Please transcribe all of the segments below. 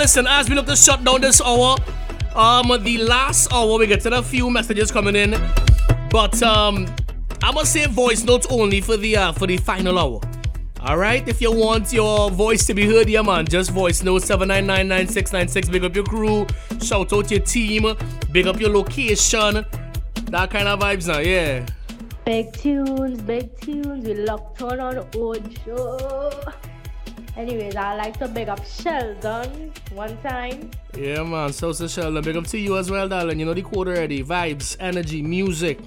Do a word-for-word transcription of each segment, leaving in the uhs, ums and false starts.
listen, as we look to shut down this hour, um, the last hour, we get to a few messages coming in, but um, I'm gonna say voice notes only for the uh, for the final hour. All right, if you want your voice to be heard, yeah, man, just voice note seven nine nine nine six nine six. Big up your crew, shout out your team, big up your location, that kind of vibes now, yeah. Big tunes, big tunes. We locked on on Ojo. Anyways, I like to big up Sheldon one time. Yeah, man. So, so Sheldon, big up to you as well, darling. You know the code already. Vibes, energy, music.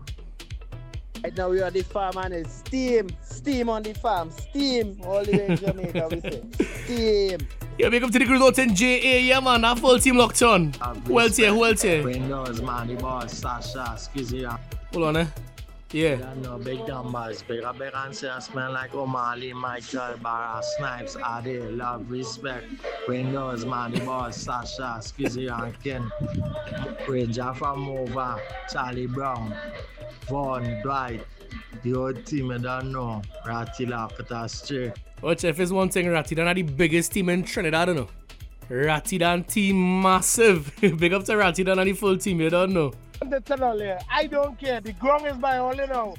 Right now we are the farm and it's steam. Steam on the farm. Steam. All the way in Jamaica, we say. Steam. Yeah, big up to the crew out in J A. Yeah, man. That full team locked on. Who else here? Who else here? Windows, man. The boss, Sasha, Skizzy. Hold on, eh? Yeah. Yeah, no, big numbers, big up, big answers, man, like O'Malley, Michael, Barra, Snipes, Adi, love, respect, Windows, man, the boss, Sasha, Skizzy, and Ken, Ranger from over, Charlie Brown, Vaughn, Dwight, the whole team, I don't know, Ratty Lafata Street. Watch, if it's one thing, Ratidan are the biggest team in Trinidad, I don't know. Ratidan team massive. Big up to Ratidan and the full team, you don't know. I don't care. The ground is by all you know.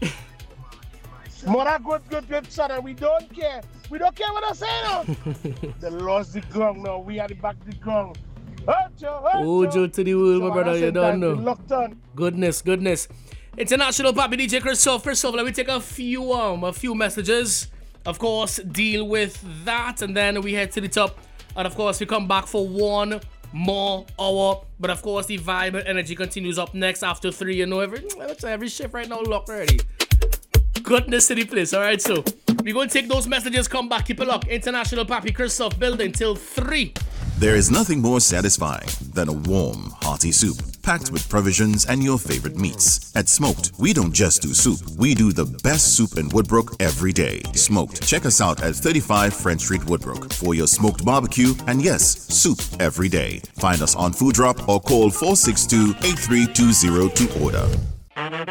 Mother good, good, good, son. We don't care. We don't care what I say now. They lost the ground now. We are the back of the ground. Ojo, Ojo to the world, my so brother. You don't know. Locked on. Goodness, goodness. International Papi D J Christoph. Christoph, let me take a few um a few messages. Of course, deal with that, and then we head to the top. And of course, we come back for one more hour, but of course the vibe and energy continues up next after three. You know, every every shift right now locked already. Goodness to the place. All right, so we're going to take those messages, come back, keep it locked. International Papi Christoph building till three. There is nothing more satisfying than a warm, hearty soup packed with provisions and your favorite meats. At Smoked, we don't just do soup, we do the best soup in Woodbrook every day. Smoked. Check us out at thirty-five French Street, Woodbrook for your smoked barbecue and yes, soup every day. Find us on Food Drop or call four six two, eight three two zero to order.